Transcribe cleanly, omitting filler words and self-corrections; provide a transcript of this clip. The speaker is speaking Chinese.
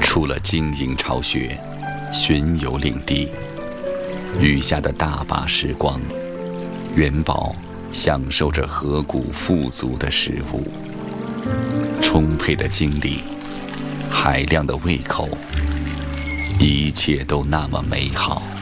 除了经营巢穴、巡游领地，余下的大把时光，元宝享受着河谷富足的食物，充沛的精力，海量的胃口，一切都那么美好。